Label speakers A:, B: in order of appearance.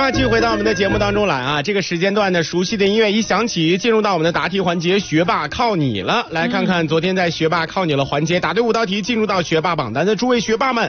A: 吧，继续回到我们的节目当中来啊！这个时间段的熟悉的音乐一响起，进入到我们的答题环节，学霸靠你了。来看看昨天在学霸靠你了环节答对5道题，进入到学霸榜单的诸位学霸们，